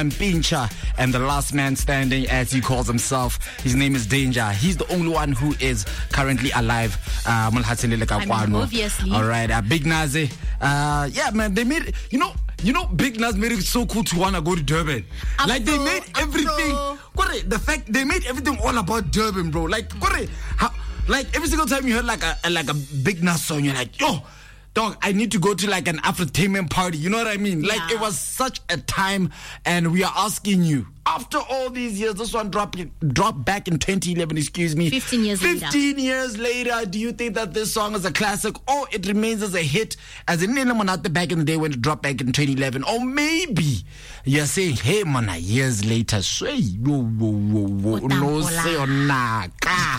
Pincha and the last man standing, as he calls himself. His name is Danger. He's the only one who is currently alive. Obviously. All right, Big Nazi. Yeah, man, they made, you know, Big Nas made it so cool to want to go to Durban. Like, they made everything. The fact they made everything all about Durban, bro. Like, like every single time you heard like a Big Nas song, you're like, yo, dog, I need to go to like an Afrotainment party. You know what I mean? Yeah. Like, it was such a time, and we are asking you, after all these years, this one dropped back in 2011, 15 years later. 15 years later, do you think that this song is a classic, or it remains as a hit, as in out the back in the day when it dropped back in 2011? Or maybe you're saying, hey, man, years later, say, no, say,